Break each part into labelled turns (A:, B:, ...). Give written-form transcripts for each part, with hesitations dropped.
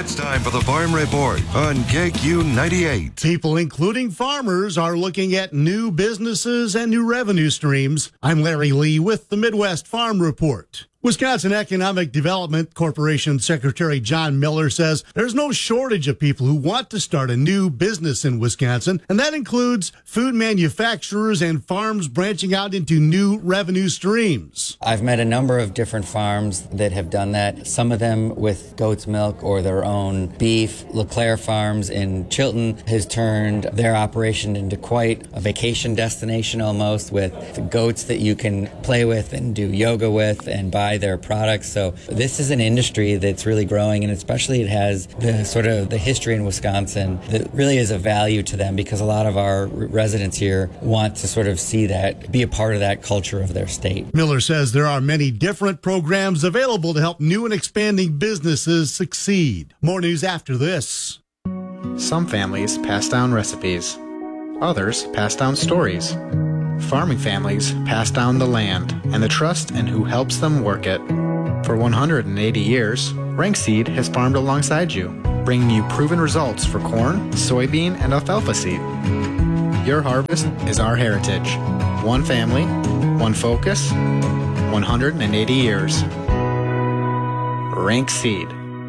A: It's time for the Farm Report on KQ 98.
B: People, including farmers, are looking at new businesses and new revenue streams. I'm Larry Lee with the Midwest Farm Report. Wisconsin Economic Development Corporation Secretary John Miller says there's no shortage of people who want to start a new business in Wisconsin, and that includes food manufacturers and farms branching out into new revenue streams.
C: I've met a number of different farms that have done that, some of them with goat's milk or their own beef. LeClaire Farms in Chilton has turned their operation into quite a vacation destination almost, with goats that you can play with and do yoga with and buy their products. So this is an industry that's really growing, and especially it has the sort of the history in Wisconsin that really is a value to them, because a lot of our residents here want to sort of see that, be a part of that culture of their state.
B: Miller says there are many different programs available to help new and expanding businesses succeed. More news after this.
D: Some families pass down recipes. Others pass down stories. Farming families pass down the land and the trust in who helps them work it. For 180 years, Rank Seed has farmed alongside you, bringing you proven results for corn, soybean, and alfalfa seed. Your harvest is our heritage. One family, one focus, 180 years. Rank Seed.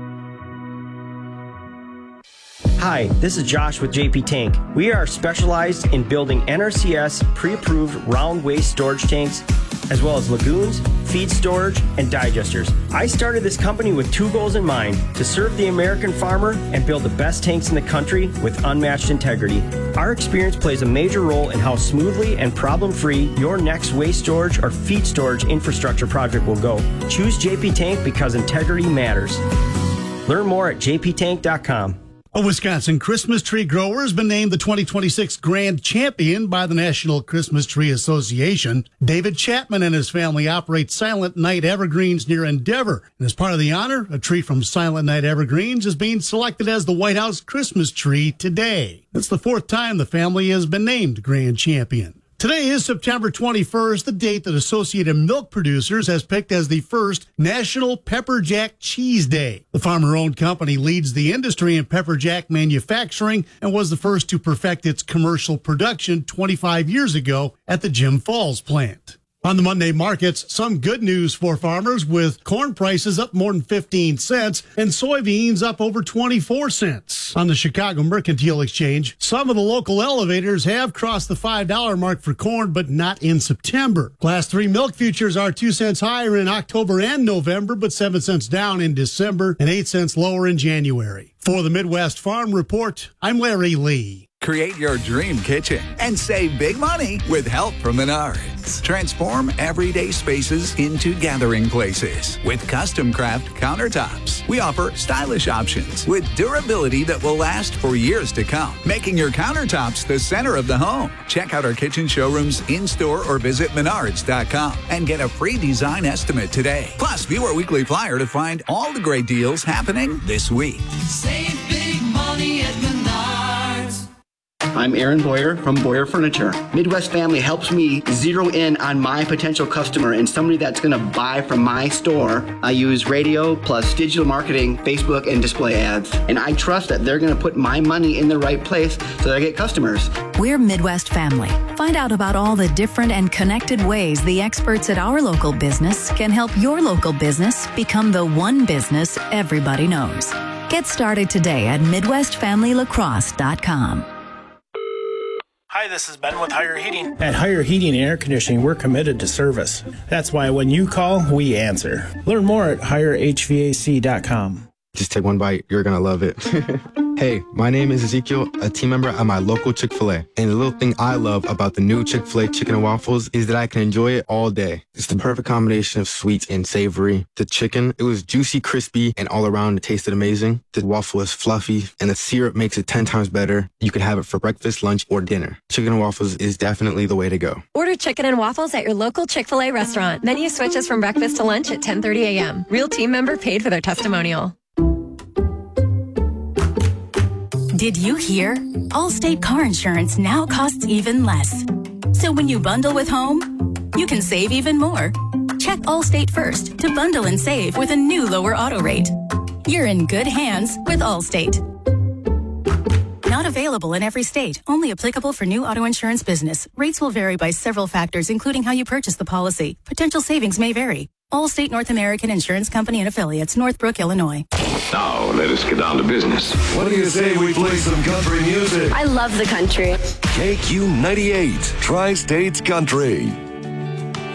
E: Hi, this is Josh with JP Tank. We are specialized in building NRCS pre-approved round waste storage tanks, as well as lagoons, feed storage, and digesters. I started this company with two goals in mind: to serve the American farmer and build the best tanks in the country with unmatched integrity. Our experience plays a major role in how smoothly and problem-free your next waste storage or feed storage infrastructure project will go. Choose JP Tank because integrity matters. Learn more at jptank.com.
B: A Wisconsin Christmas tree grower has been named the 2026 Grand Champion by the National Christmas Tree Association. David Chapman and his family operate Silent Night Evergreens near Endeavor. And as part of the honor, a tree from Silent Night Evergreens is being selected as the White House Christmas tree today. It's the fourth time the family has been named Grand Champion. Today is September 21st, the date that Associated Milk Producers has picked as the first National Pepper Jack Cheese Day. The farmer-owned company leads the industry in pepper jack manufacturing and was the first to perfect its commercial production 25 years ago at the Jim Falls plant. On the Monday markets, some good news for farmers, with corn prices up more than 15 cents and soybeans up over 24 cents. On the Chicago Mercantile Exchange, some of the local elevators have crossed the $5 mark for corn, but not in September. Class 3 milk futures are 2 cents higher in October and November, but 7 cents down in December and 8 cents lower in January. For the Midwest Farm Report, I'm Larry Lee.
F: Create your dream kitchen and save big money with help from Menards. Transform everyday spaces into gathering places with custom craft countertops. We offer stylish options with durability that will last for years to come, making your countertops the center of the home. Check out our kitchen showrooms in-store or visit Menards.com and get a free design estimate today. Plus, view our weekly flyer to find all the great deals happening this week.
G: Save big money at Menards.
H: I'm Aaron Boyer from Boyer Furniture. Midwest Family helps me zero in on my potential customer and somebody that's going to buy from my store. I use radio plus digital marketing, Facebook, and display ads. And I trust that they're going to put my money in the right place so that I get customers.
I: We're Midwest Family. Find out about all the different and connected ways the experts at our local business can help your local business become the one business everybody knows. Get started today at MidwestFamilyLacrosse.com.
J: Hi, this is Ben with Higher Heating.
K: At Higher Heating and Air Conditioning, we're committed to service. That's why when you call, we answer. Learn more at HigherHVAC.com.
L: Just take one bite. You're going to love it. Hey, my name is Ezekiel, a team member at my local Chick-fil-A. And the little thing I love about the new Chick-fil-A chicken and waffles is that I can enjoy it all day. It's the perfect combination of sweet and savory. The chicken, it was juicy, crispy, and all around it tasted amazing. The waffle is fluffy, and the syrup makes it 10 times better. You can have it for breakfast, lunch, or dinner. Chicken and waffles is definitely the way to go.
M: Order chicken and waffles at your local Chick-fil-A restaurant. Menu switches from breakfast to lunch at 10:30 a.m. Real team member paid for their testimonial.
I: Did you hear? Allstate car insurance now costs even less. So when you bundle with home, you can save even more. Check Allstate first to bundle and save with a new lower auto rate. you're in good hands with Allstate. Not available in every state. Only applicable for new auto insurance business. Rates will vary by several factors, including how you purchase the policy. Potential savings may vary. Allstate North American Insurance Company and Affiliates, Northbrook, Illinois.
N: Now, let us get down to business.
A: What do you say we play some country music?
O: I love the country.
A: KQ 98, Tri-States Country.